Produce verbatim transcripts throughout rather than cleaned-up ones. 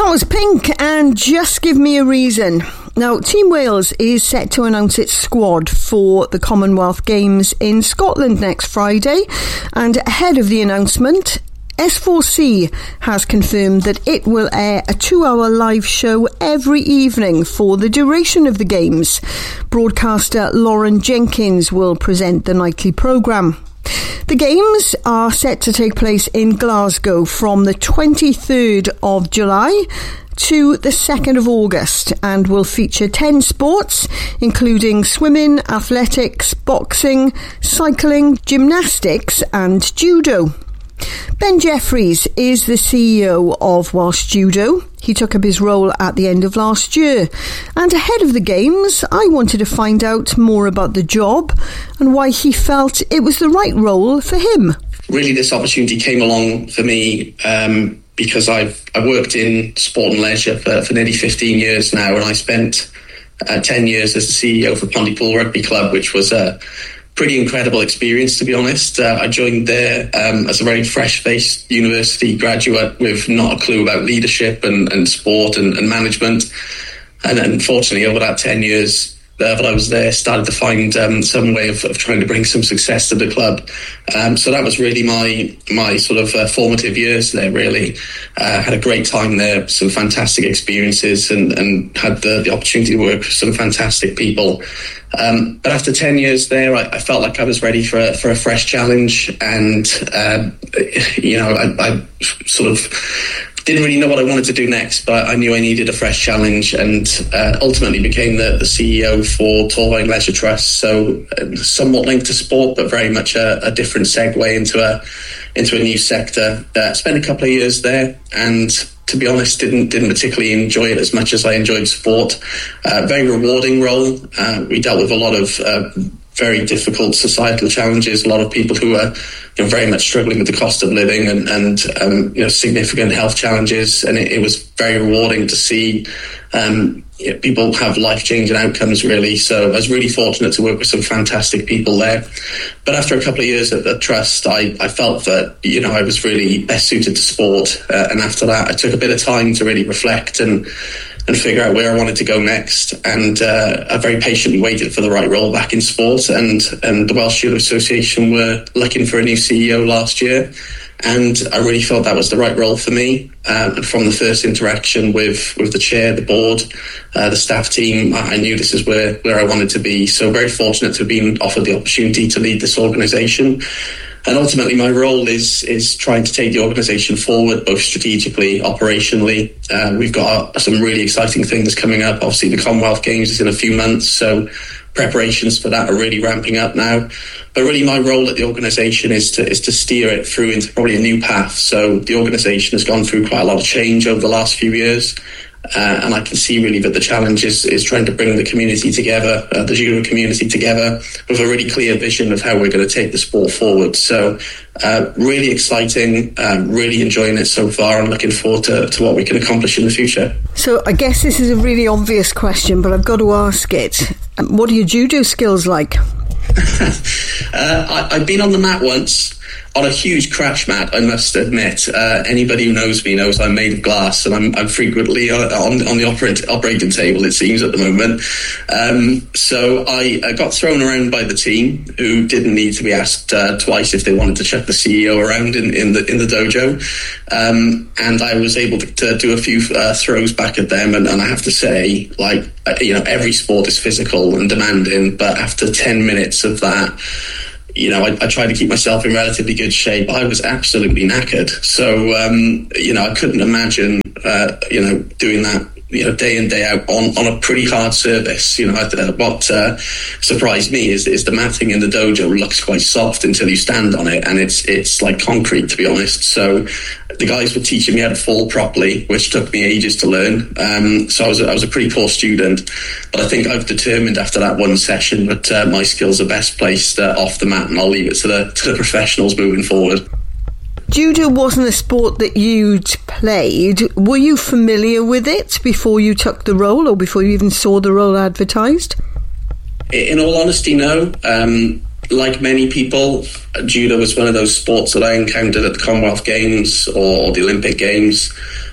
That was Pink and Just Give Me a Reason. Now, Team Wales is set to announce its squad for the Commonwealth Games in Scotland next Friday. And ahead of the announcement, S four C has confirmed that it will air a two-hour live show every evening for the duration of the Games. Broadcaster Lauren Jenkins will present the nightly programme. The Games are set to take place in Glasgow from the twenty-third of July to the second of August and will feature ten sports, including swimming, athletics, boxing, cycling, gymnastics and judo. Ben Jeffries is the C E O of Welsh Judo. He took up his role at the end of last year. And ahead of the Games, I wanted to find out more about the job and why he felt it was the right role for him. Really, this opportunity came along for me um, because I've I worked in sport and leisure for, for nearly fifteen years now, and I spent uh, ten years as the C E O for Pontypool Rugby Club, which was a pretty incredible experience, to be honest. Uh, I joined there um, as a very fresh-faced university graduate with not a clue about leadership and, and sport and, and management. And unfortunately, over that ten years uh, that I was there, started to find um, some way of, of trying to bring some success to the club. Um, so that was really my my sort of uh, formative years there, really. Uh, had a great time there, some fantastic experiences, and, and had the, the opportunity to work with some fantastic people. Um, but after ten years there, I, I felt like I was ready for a, for a fresh challenge, and uh, you know, I, I sort of didn't really know what I wanted to do next, but I knew I needed a fresh challenge, and uh, ultimately became the, the C E O for Torfaen Leisure Trust. So uh, somewhat linked to sport, but very much a, a different segue into a into a new sector. Uh, spent a couple of years there, and to be honest, didn't didn't particularly enjoy it as much as I enjoyed sport. Uh, very rewarding role. Uh, we dealt with a lot of uh, very difficult societal challenges. A lot of people who are, you know, very much struggling with the cost of living and and um, you know, significant health challenges. And it, it was very rewarding to see um, you know, people have life-changing outcomes, really. So I was really fortunate to work with some fantastic people there. But after a couple of years at the trust, I, I felt that, you know, I was really best suited to sport. Uh, and after that, I took a bit of time to really reflect and and figure out where I wanted to go next. And uh, I very patiently waited for the right role back in sport. And, and the Welsh Judo Association were looking for a new C E O last year. And I really felt that was the right role for me. Uh, from the first interaction with, with the chair, the board, uh, the staff team, I knew this is where, where I wanted to be. So very fortunate to have been offered the opportunity to lead this organisation. And ultimately, my role is is trying to take the organisation forward, both strategically, operationally. Uh, we've got some really exciting things coming up. Obviously, the Commonwealth Games is in a few months, so preparations for that are really ramping up now. But really, my role at the organisation is to is to steer it through into probably a new path. So the organisation has gone through quite a lot of change over the last few years. Uh, and I can see really that the challenge is, is trying to bring the community together, uh, the judo community together, with a really clear vision of how we're going to take the sport forward. So uh, really exciting, um, really enjoying it so far, and looking forward to, to what we can accomplish in the future. So I guess this is a really obvious question, but I've got to ask it. What are your judo skills like? uh, I, I've been on the mat once. On a huge crash mat, I must admit. Uh, anybody who knows me knows I'm made of glass, and I'm, I'm frequently on, on the operate, operating table, it seems, at the moment. Um, so I, I got thrown around by the team, who didn't need to be asked uh, twice if they wanted to chuck the C E O around in, in the in the dojo. Um, and I was able to, to do a few uh, throws back at them, and, and I have to say, like, you know, every sport is physical and demanding, but after ten minutes of that, you know, I, I tried to keep myself in relatively good shape. I was absolutely knackered. So, um, you know, I couldn't imagine, uh, you know, doing that, you know, day in, day out on, on a pretty hard surface. You know, uh, what uh, surprised me is, is the matting in the dojo looks quite soft until you stand on it, and it's it's like concrete, to be honest. So the guys were teaching me how to fall properly, which took me ages to learn. Um, so I was, a, I was a pretty poor student, but I think I've determined after that one session that uh, my skills are best placed uh, off the mat, and I'll leave it to the, to the professionals moving forward. Judo wasn't a sport that you'd played. Were you familiar with it before you took the role, or before you even saw the role advertised? In all honesty, no. Um, like many people, judo was one of those sports that I encountered at the Commonwealth Games or the Olympic Games.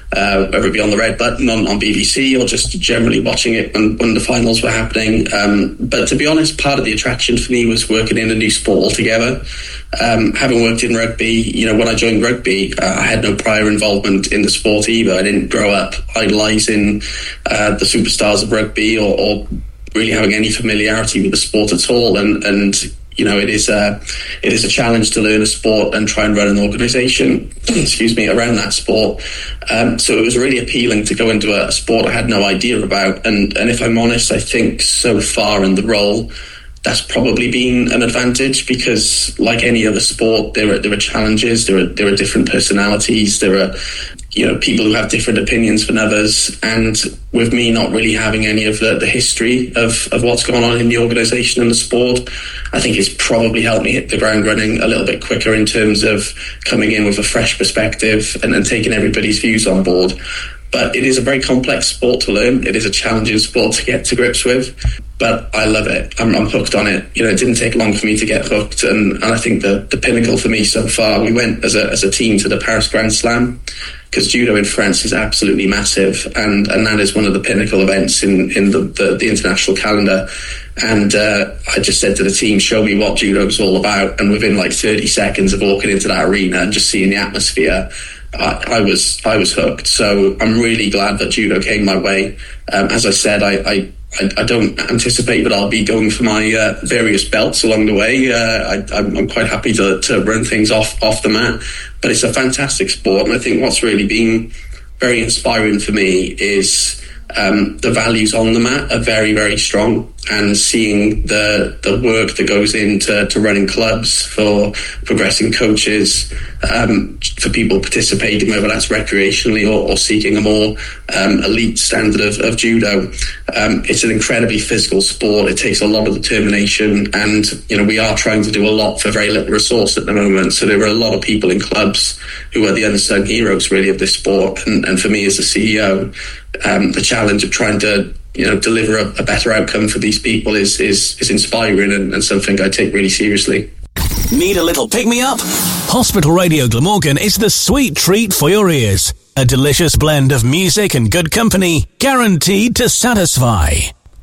uh, whether it be on the red button on, on B B C or just generally watching it when, when the finals were happening. Um, but to be honest, part of the attraction for me was working in a new sport altogether. Um, having worked in rugby, you know, when I joined rugby, uh, I had no prior involvement in the sport either. I didn't grow up idolising uh, the superstars of rugby or, or really having any familiarity with the sport at all. And, and you know, it is a it is a challenge to learn a sport and try and run an organisation, excuse me, around that sport. Um, so it was really appealing to go into a sport I had no idea about. And and if I'm honest, I think so far in the role, that's probably been an advantage, because like any other sport, there are there are challenges, there are there are different personalities, there are, you know, people who have different opinions than others. And with me not really having any of the, the history of, of what's going on in the organisation and the sport, I think it's probably helped me hit the ground running a little bit quicker in terms of coming in with a fresh perspective and, and taking everybody's views on board. But it is a very complex sport to learn. It is a challenging sport to get to grips with. But I love it. I'm, I'm hooked on it. You know, it didn't take long for me to get hooked. And, and I think the, the pinnacle for me so far, we went as a as a team to the Paris Grand Slam, because judo in France is absolutely massive. And, and that is one of the pinnacle events in, in the, the, the international calendar. And uh, I just said to the team, show me what judo is all about. And within like thirty seconds of walking into that arena and just seeing the atmosphere, I, I was I was hooked. So I'm really glad that judo came my way. Um, as I said, I, I I don't anticipate that I'll be going for my uh, various belts along the way. Uh, I, I'm, I'm quite happy to, to run things off off the mat, but it's a fantastic sport. And I think what's really been very inspiring for me is um, the values on the mat are very, very strong. And seeing the the work that goes into to running clubs, for progressing coaches, um, for people participating, whether that's recreationally or, or seeking a more um, elite standard of, of judo. Um, it's an incredibly physical sport. It takes a lot of determination, and you know we are trying to do a lot for very little resource at the moment. So there are a lot of people in clubs who are the unsung heroes, really, of this sport. And, and for me as the C E O, um, the challenge of trying to you know, deliver a, a better outcome for these people is is, is inspiring and, and something I take really seriously. Need a little pick-me-up? Hospital Radio Glamorgan is the sweet treat for your ears. A delicious blend of music and good company, guaranteed to satisfy.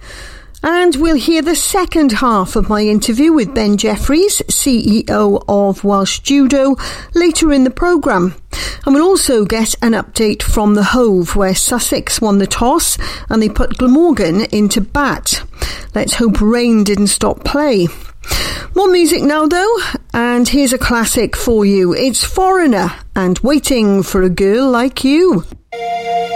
And we'll hear the second half of my interview with Ben Jeffries, C E O of Welsh Judo, later in the programme. And we'll also get an update from the Hove, where Sussex won the toss and they put Glamorgan into bat. Let's hope rain didn't stop play. More music now though, and here's a classic for you. It's Foreigner and Waiting for a Girl Like You.